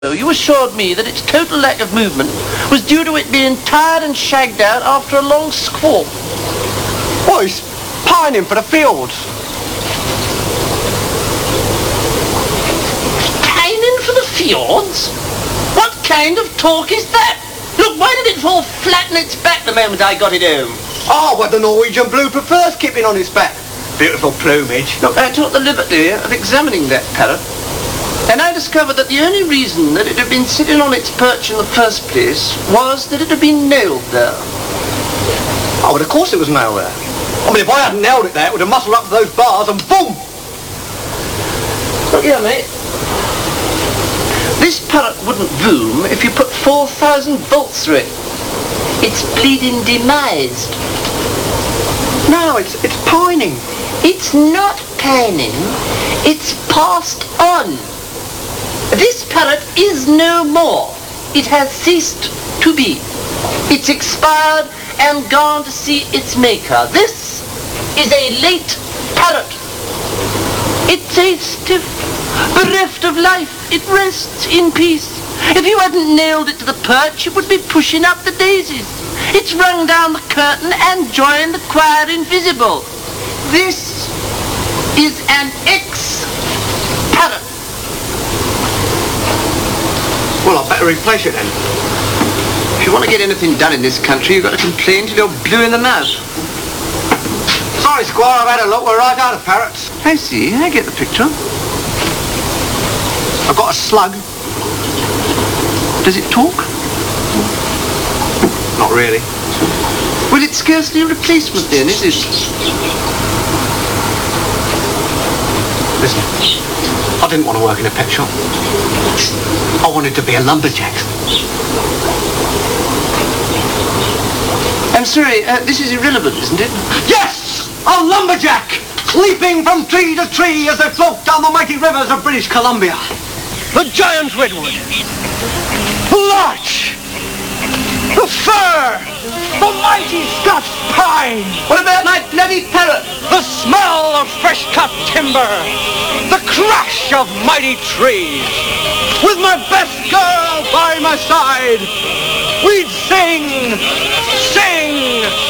You assured me that its total lack of movement was due to it being tired and shagged out after a long squall. Well, he's pining for the fields. Pining for the fjords? What kind of talk is that? Look, why did it fall flat on its back the moment I got it home? Oh, well, the Norwegian blue prefers keeping on its back. Beautiful plumage. Look, I took the liberty of examining that parrot, and I discovered that the only reason that it had been sitting on its perch in the first place was that it had been nailed there. Oh, well, of course it was nailed there. I mean, if I hadn't nailed it there, it would have muscled up to those bars and boom! Look here, mate. This parrot wouldn't boom if you put 4,000 volts through it. It's bleeding demised. No, it's pining. It's not pining. It's passed on. This parrot is no more. It has ceased to be. It's expired and gone to see its maker. This is a late parrot. It's a stiff, bereft of life. It rests in peace. If you hadn't nailed it to the perch, it would be pushing up the daisies. It's rung down the curtain and joined the choir invisible. This is an ex-parrot. Well, I'd better replace it then. If you want to get anything done in this country, you've got to complain till you're blue in the mouth. Sorry, Squire, I've had a look. We're right out of parrots. I see. I get the picture. I've got a slug. Does it talk? Not really. Well, it's scarcely a replacement then, is it? Listen, I didn't want to work in a pet shop. I wanted to be a lumberjack. I'm sorry, this is irrelevant, isn't it? Yes! A lumberjack! Leaping from tree to tree as they float down the mighty rivers of British Columbia. The giant redwood. The larch. The fir. The mighty Scotch pine. What about my bloody parrot? The smell of fresh-cut timber. The crash of mighty trees. With my best girl by my side, we'd sing, sing,